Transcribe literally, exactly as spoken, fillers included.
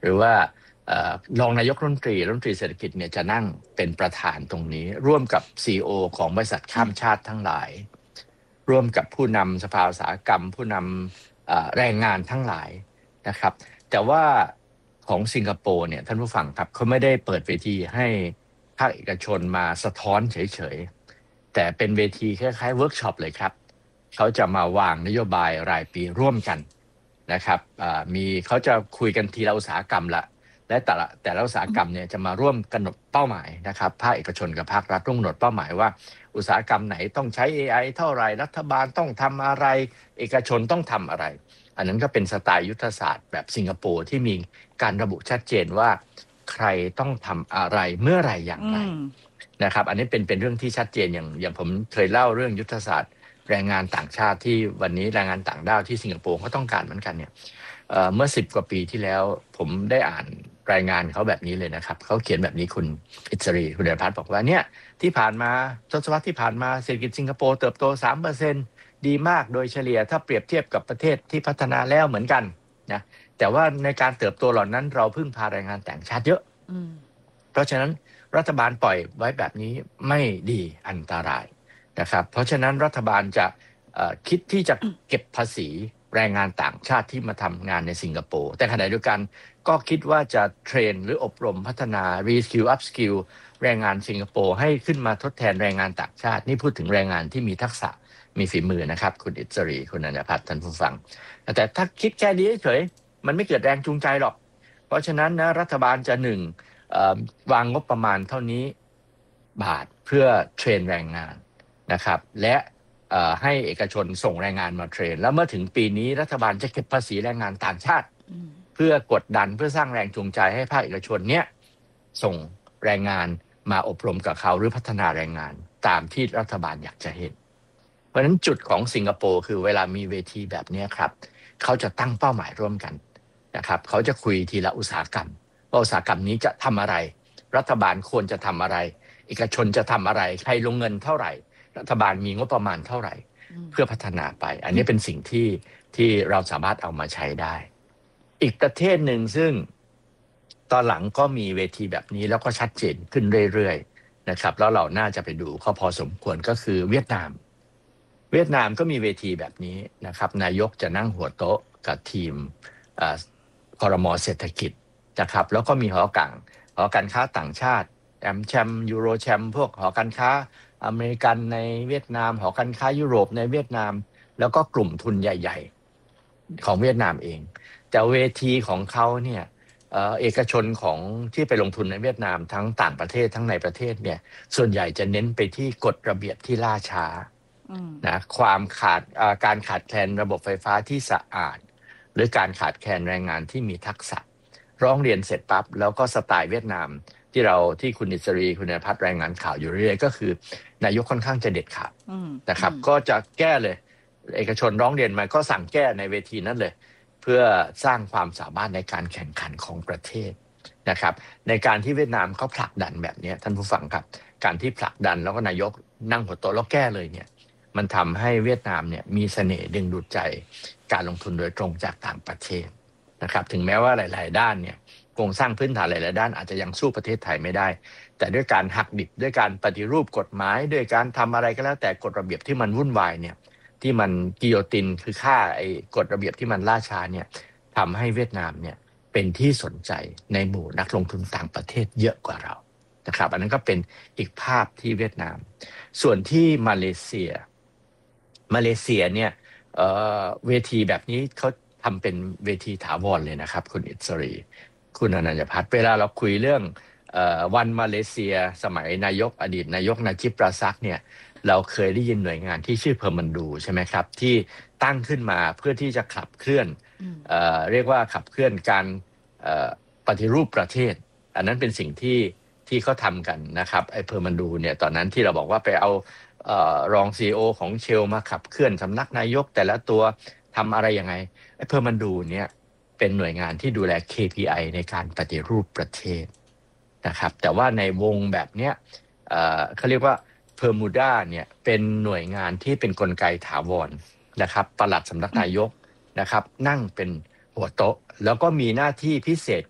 หรือว่ารองนายกรัฐมนตรีรัฐมนตรีเศรษฐกิจเนี่ยจะนั่งเป็นประธานตรงนี้ร่วมกับ ซี อี โอ ของบริษัทข้ามชาติทั้งหลายร่วมกับผู้นำสภาอุตสาหกรรมผู้นำแรงงานทั้งหลายนะครับแต่ว่าของสิงคโปร์เนี่ยท่านผู้ฟังครับเขาไม่ได้เปิดเวทีให้ภาคเอกชนมาสะท้อนเฉยๆแต่เป็นเวทีคล้ายๆเวิร์กช็อปเลยครับเขาจะมาวางนโยบายรายปีร่วมกันนะครับมีเขาจะคุยกันทีละอุตสาหกรรมละและแต่ละแต่ละอุตสาหกรรมเนี่ยจะมาร่วมกำหนดเป้าหมายนะครับภาคเอกชนกับภาครัฐร่วมกำหนดเป้าหมายว่าอุตสาหกรรมไหนต้องใช้ เอ ไอ เท่าไหร่รัฐบาลต้องทำอะไรเอกชนต้องทำอะไรอันนั้นก็เป็นสไตล์ยุทธศาสตร์แบบสิงคโปร์ที่มีการระบุชัดเจนว่าใครต้องทำอะไรเมื่อไรอย่างไรนะครับอันนี้เป็นเป็นเรื่องที่ชัดเจนอย่างอย่างผมเคยเล่าเรื่องยุทธศาสตร์แรงงานต่างชาติที่วันนี้แรงงานต่างด้าวที่สิงคโปร์เขาต้องการเหมือนกันเนี่ยเมื่อสิบกว่าปีที่แล้วผมได้อ่านรายงานเขาแบบนี้เลยนะครับเขาเขียนแบบนี้คุณอิสรีคุณเดชพัฒน์บอกว่าเนี่ยที่ผ่านมาทศวรรษที่ผ่านมาเศรษฐกิจสิงคโปร์เติบโต สามเปอร์เซ็นต์ ดีมากโดยเฉลี่ยถ้าเปรียบเทียบกับประเทศที่พัฒนาแล้วเหมือนกันนะแต่ว่าในการเติบโตเหล่านั้นเราพึ่งพาแรงงานต่างชาติเยอะเพราะฉะนั้นรัฐบาลปล่อยไว้แบบนี้ไม่ดีอันตรายนะครับเพราะฉะนั้นรัฐบาลจะคิดที่จะเก็บภาษีแรงงานต่างชาติที่มาทำงานในสิงคโปร์แต่ขณะเดียวกันก็คิดว่าจะเทรนหรืออบรมพัฒนา reskill upskill แรงงานสิงคโปร์ให้ขึ้นมาทดแทนแรงงานต่างชาตินี่พูดถึงแรงงานที่มีทักษะมีฝีมือนะครับคุณอิสรีคุณอนันทพัฒน์ท่านผู้ฟังแต่ถ้าคิดแค่นี้เฉยมันไม่เกิดแรงจูงใจหรอกเพราะฉะนั้นนะรัฐบาลจะหนึ่งวางงบประมาณเท่านี้บาทเพื่อเทรนแรงงานนะครับและให้เอกชนส่งแรงงานมาเทรนแล้วเมื่อถึงปีนี้รัฐบาลจะเก็บภาษีแรงงานต่างชาติเพื่อกดดันเพื่อสร้างแรงจูงใจให้ภาคเอกชนเนี้ยส่งแรงงานมาอบรมกับเขาหรือพัฒนาแรงงานตามที่รัฐบาลอยากจะเห็นเพราะฉะนั้นจุดของสิงคโปร์คือเวลามีเวทีแบบนี้ครับเขาจะตั้งเป้าหมายร่วมกันนะครับเขาจะคุยทีละอุตสาหกรรมว่าอุตสาหกรรมนี้จะทำอะไรรัฐบาลควรจะทำอะไรเอกชนจะทำอะไรใครลงเงินเท่าไหร่รัฐบาลมีงบประมาณเท่าไหร่เพื่อพัฒนาไปอันนี้เป็นสิ่งที่ที่เราสามารถเอามาใช้ได้อีกประเทศหนึ่งซึ่งตอนหลังก็มีเวทีแบบนี้แล้วก็ชัดเจนขึ้นเรื่อยๆนะครับแล้วเราน่าจะไปดูเขาพอสมควรก็คือเวียดนามเวียดนามก็มีเวทีแบบนี้นะครับนายกจะนั่งหัวโต๊ะกับทีมครม.เศรษฐกิจนะครับแล้วก็มีหอการหอการค้าต่างชาติแอมแชมยูโรแชมพวกหอการค้าอเมริกันในเวียดนามหอการค้ายุโรปในเวียดนามแล้วก็กลุ่มทุนใหญ่ๆของเวียดนามเองแต่เวทีของเขาเนี่ยเอกชนของที่ไปลงทุนในเวียดนามทั้งต่างประเทศทั้งในประเทศเนี่ยส่วนใหญ่จะเน้นไปที่กฎระเบียบที่ล่าช้านะความขาดการขาดแคลนระบบไฟฟ้าที่สะอาดหรือการขาดแคลนแรงงานที่มีทักษะร้องเรียนเสร็จปั๊บแล้วก็สไตล์เวียดนามที่เราที่คุณอิสรีคุณนภัทรรายงานข่าวอยู่เรื่อยๆก็คือนายกค่อนข้างจะเด็ดขาดนะครับก็จะแก้เลยเอกชนร้องเรียนมาก็สั่งแก้ในเวทีนั้นเลยเพื่อสร้างความสามารถในการแข่งขันของประเทศนะครับในการที่เวียดนามเขาผลักดันแบบนี้ท่านผู้ฟังครับการที่ผลักดันแล้วก็นายกนั่งหัวโต๊ะแล้วแก้เลยเนี่ยมันทำให้เวียดนามเนี่ยมีเสน่ห์ดึงดูดใจการลงทุนโดยตรงจากต่างประเทศนะครับถึงแม้ว่าหลายๆด้านเนี่ยโครงสร้างพื้นฐานหลายๆด้านอาจจะยังสู้ประเทศไทยไม่ได้แต่ด้วยการหักดิบด้วยการปฏิรูปกฎหมายด้วยการทำอะไรก็แล้วแต่กฎระเบียบที่มันวุ่นวายเนี่ยที่มันกิโยตินคือฆ่าไอ้กฎระเบียบที่มันล่าช้าเนี่ยทำให้เวียดนามเนี่ยเป็นที่สนใจในหมู่นักลงทุนต่างประเทศเยอะกว่าเรานะครับอันนั้นก็เป็นอีกภาพที่เวียดนามส่วนที่มาเลเซียมาเลเซียเนี่ยเอ่อเวทีแบบนี้เขาทำเป็นเวทีถาวรเลยนะครับคุณอิสรีคุณอนันตพัฒน์เวลาเราคุยเรื่องวันมาเลเซียสมัยนายกอดีตนายกนาจิป ราซักเนี่ยเราเคยได้ยินหน่วยงานที่ชื่อเพอร์มันดูใช่ไหมครับที่ตั้งขึ้นมาเพื่อที่จะขับเคลื่อนเอ่อเรียกว่าขับเคลื่อนการปฏิรูปประเทศอันนั้นเป็นสิ่งที่ที่เขาทำกันนะครับไอ้เพอร์มันดูเนี่ยตอนนั้นที่เราบอกว่าไปเอาเอ่อรอง ซี อี โอ ของเชลมาขับเคลื่อนสำนักนายกแต่ละตัวทำอะไรยังไงไอ้เพอร์มันดูเนี่ยเป็นหน่วยงานที่ดูแล เค พี ไอ ในการปฏิรูปประเทศนะครับแต่ว่าในวงแบบเนี้ยเอ่อเขาเรียกว่าเพอร์มูดาเนี่ยเป็นหน่วยงานที่เป็นกลไกถาวรนะครับปลัดสำนักนายกนะครับนั่งเป็นหัวโต๊ะแล้วก็มีหน้าที่พิเศษ